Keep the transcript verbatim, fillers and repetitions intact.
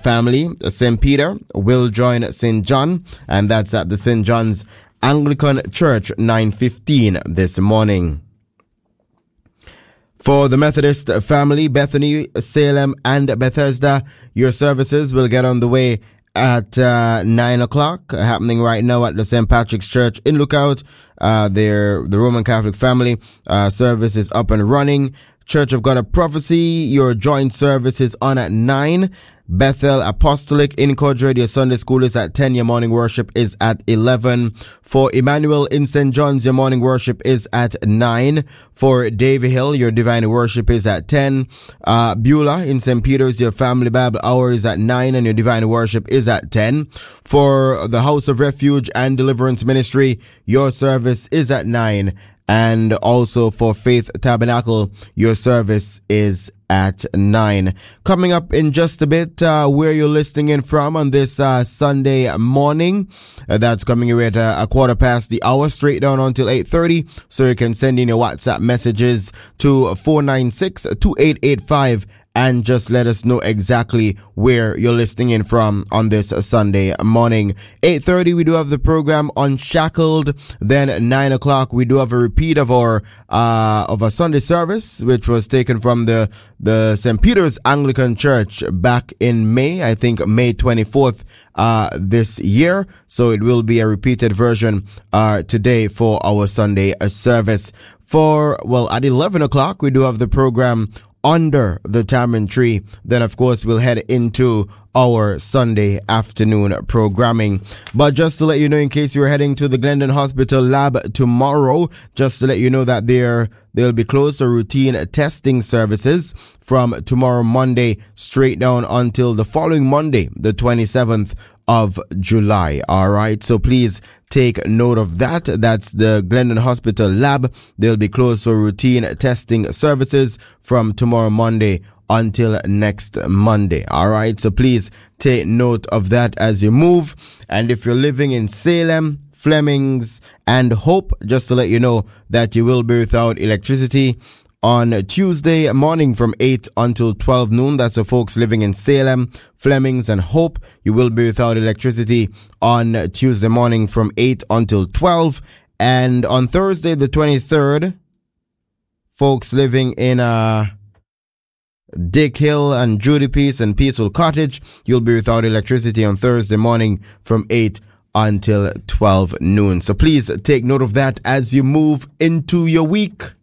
family, Saint Peter, will join Saint John, and that's at the Saint John's Anglican Church, nine fifteen this morning. For the Methodist family, Bethany, Salem, and Bethesda, your services will get on the way at uh, nine o'clock, happening right now at the Saint Patrick's Church in Lookout. Uh, their, the Roman Catholic family uh, service is up and running. Church of God of Prophecy, your joint service is on at nine. Bethel Apostolic in Codred, your Sunday school is at ten. Your morning worship is at eleven. For Emmanuel in Saint John's, your morning worship is at nine. For Davy Hill, your divine worship is at ten. Uh, Beulah in Saint Peter's, your family Bible hour is at nine and your divine worship is at ten. For the House of Refuge and Deliverance Ministry, your service is at nine. And also for Faith Tabernacle, your service is at nine. Coming up in just a bit, uh, where you're listening in from on this uh, Sunday morning. Uh, that's coming your way at uh, a quarter past the hour, straight down until eight thirty. So you can send in your WhatsApp messages to four nine six, two eight eight five. And just let us know exactly where you're listening in from on this Sunday morning. eight thirty, we do have the program Unshackled. Then nine o'clock, we do have a repeat of our, uh, of a Sunday service, which was taken from the, the Saint Peter's Anglican Church back in May, I think May twenty-fourth, uh, this year. So it will be a repeated version, uh, today for our Sunday service. For, well, at eleven o'clock, we do have the program Under the Tamarind Tree. Then, of course, we'll head into our Sunday afternoon programming. But just to let you know, in case you're heading to the Glendon Hospital lab tomorrow, just to let you know that they're, they'll be closed to routine testing services from tomorrow Monday straight down until the following Monday, the twenty-seventh of July. All right. So please take note of that. That's the Glendon Hospital lab. They'll be closed for routine testing services from tomorrow Monday until next Monday. All right. So please take note of that as you move. And if you're living in Salem, Flemings, and Hope, just to let you know that you will be without electricity on Tuesday morning from eight until twelve noon. That's for folks living in Salem, Flemings, and Hope. You will be without electricity on Tuesday morning from eight until twelve. And on Thursday, the twenty-third, folks living in uh, Dick Hill and Judy Peace and Peaceful Cottage, you'll be without electricity on Thursday morning from eight until twelve noon. So please take note of that as you move into your week.